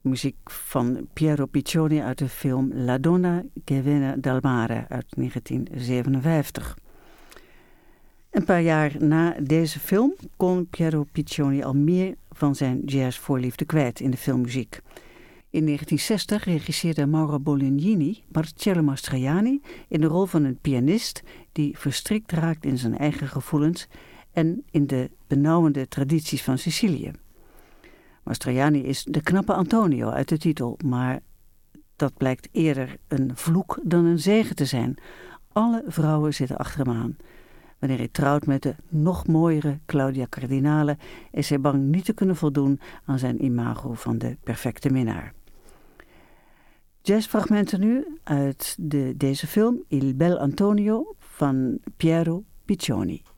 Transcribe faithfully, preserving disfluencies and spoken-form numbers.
Muziek van Piero Piccioni uit de film La donna che viene dal mare uit negentien zevenenvijftig. Een paar jaar na deze film kon Piero Piccioni al meer van zijn jazzvoorliefde kwijt in de filmmuziek. In negentien zestig regisseerde Mauro Bolognini Marcello Mastroianni in de rol van een pianist die verstrikt raakt in zijn eigen gevoelens en in de benauwende tradities van Sicilië. Mastroianni is de knappe Antonio uit de titel, maar dat blijkt eerder een vloek dan een zegen te zijn. Alle vrouwen zitten achter hem aan. Wanneer hij trouwt met de nog mooiere Claudia Cardinale, is hij bang niet te kunnen voldoen aan zijn imago van de perfecte minnaar. Jazzfragmenten nu uit de, deze film Il bel Antonio van Piero Piccioni.